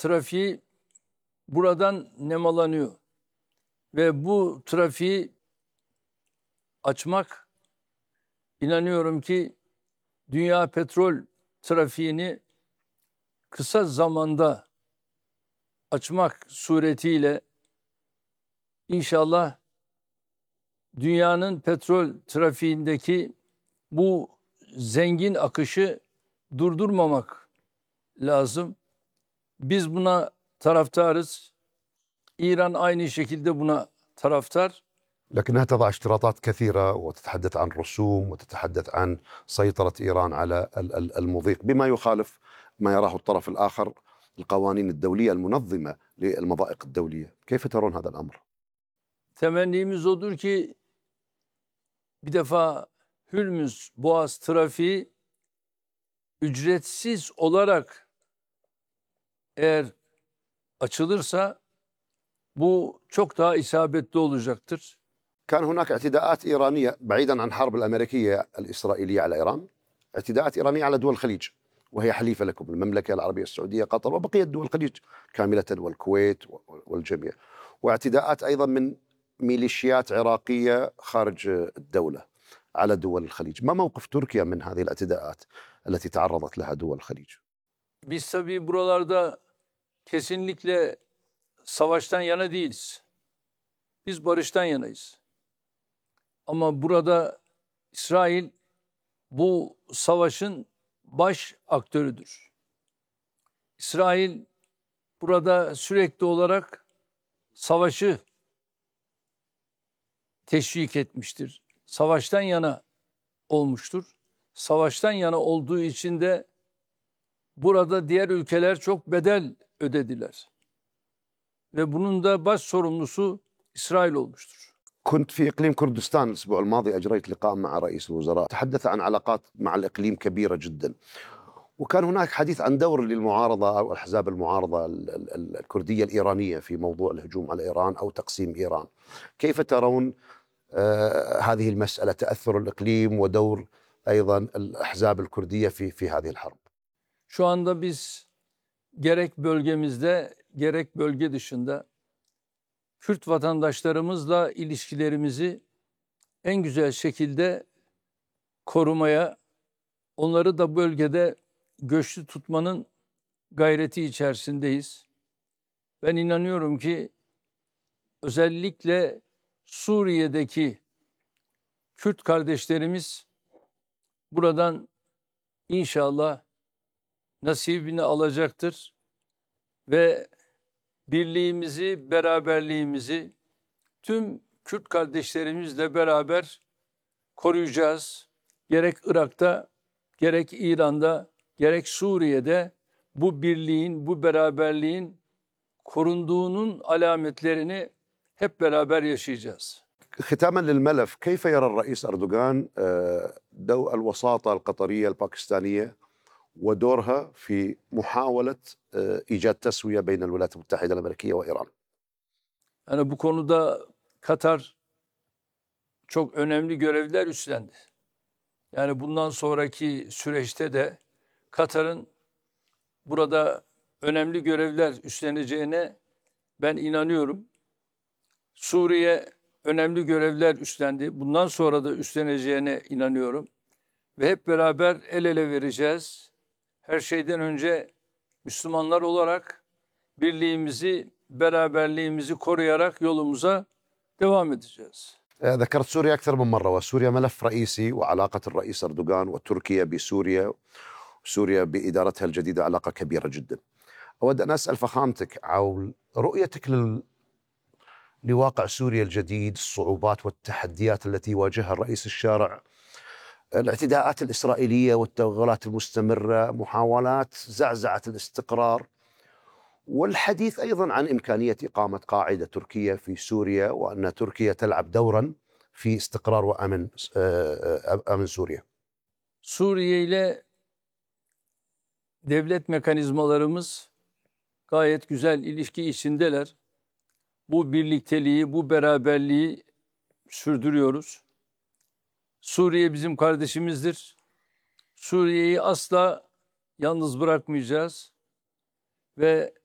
trafiği buradan nemalanıyor. Ve bu trafiği açmak, inanıyorum ki dünya petrol trafiğini kısa zamanda açmak suretiyle inşallah dünyanın petrol trafiğindeki bu zengin akışı durdurmamak lazım. Biz buna taraftarız. İran aynı şekilde buna taraftar. لكنها تضع اشتراطات كثيرة وتتحدث عن رسوم وتتحدث عن سيطرة إيران على المضيق بما يخالف ما يراه الطرف الآخر القوانين الدولية المنظمة للمضائق الدولية. كيف ترون هذا الأمر؟ Temennimiz odur ki bir defa Hürmüz Boğaz trafiği ücretsiz olarak eğer açılırsa bu çok daha isabetli olacaktır. كان هناك اعتداءات إيرانية بعيدا عن الحرب الأمريكية الإسرائيلية على إيران، اعتداءات إيرانية على دول الخليج وهي حليفة لكم، المملكة العربية السعودية، قطر وبقية دول الخليج كاملة والكويت والجميع، واعتداءات أيضا من ميليشيات عراقية خارج الدولة على دول الخليج. ما موقف تركيا من هذه الاعتداءات التي تعرضت لها دول الخليج؟ Biz tabii buralarda kesinlikle savaştan yana değiliz. Biz barıştan yanayız. Ama burada İsrail bu savaşın baş aktörüdür. İsrail burada sürekli olarak savaşı teşvik etmiştir. Savaştan yana olmuştur. Savaştan yana olduğu için de burada diğer ülkeler çok bedel ödediler. Ve bunun da baş sorumlusu İsrail olmuştur. كنت في إقليم كردستان الأسبوع الماضي، أجريت لقاء مع رئيس الوزراء تحدث عن علاقات مع الإقليم كبيرة جدا، وكان هناك حديث عن دور للمعارضة أو أحزاب المعارضة الكردية الإيرانية في موضوع الهجوم على إيران أو تقسيم إيران. كيف ترون هذه المسألة، تأثر الإقليم ودور أيضا الأحزاب الكردية في هذه الحرب؟ Şu anda biz gerek bölgemizde gerek bölge dışında Kürt vatandaşlarımızla ilişkilerimizi en güzel şekilde korumaya, onları da bölgede göçlü tutmanın gayreti içerisindeyiz. Ben inanıyorum ki özellikle Suriye'deki Kürt kardeşlerimiz buradan inşallah nasibini alacaktır ve birliğimizi, beraberliğimizi tüm Kürt kardeşlerimizle beraber koruyacağız. Gerek Irak'ta, gerek İran'da, gerek Suriye'de bu birliğin, bu beraberliğin korunduğunun alametlerini hep beraber yaşayacağız. ختاما للملف، كيف يرى الرئيس أردوغان الوساطة القطرية الباكستانية ودورها في محاولة إيجاد تسوية بين الولايات المتحدة الأمريكية وإيران؟ Yani bu konuda Katar çok önemli görevler üstlendi. Yani bundan sonraki süreçte de Katar'ın burada önemli görevler üstleneceğine ben inanıyorum. Suriye önemli görevler üstlendi. Bundan sonra da üstleneceğine inanıyorum. Ve hep beraber el ele vereceğiz. Her şeyden önce Müslümanlar olarak birliğimizi, beraberliğimizi koruyarak yolumuza devam edeceğiz. ذكرت سوريا أكثر من مرة، وسوريا ملف رئيسي، وعلاقة الرئيس أردوغان وتركيا بسوريا، سوريا بإدارتها الجديدة علاقة كبيرة جدا. أود أن أسأل فخامتك عن رؤيتك لواقع سوريا الجديد، الصعوبات والتحديات التي يواجهها الرئيس الشارع، الاعتداءات الإسرائيلية والتوغلات المستمرة، محاولات زعزعة الاستقرار، والحديث أيضا عن إمكانية إقامة قاعدة تركية في سوريا، وأن تركيا تلعب دورا في استقرار وأمن سوريا. Suriye ile devlet mekanizmalarımız gayet güzel ilişki içindeler. Bu birlikteliği, bu beraberliği sürdürüyoruz. Suriye bizim kardeşimizdir. Suriye'yi asla yalnız bırakmayacağız ve